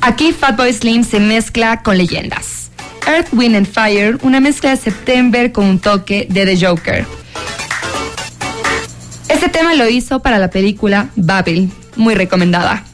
Aquí Fatboy Slim se mezcla con leyendas. Earth, Wind and Fire, una mezcla de September con un toque de The Joker. Este tema lo hizo para la película Babel, muy recomendada.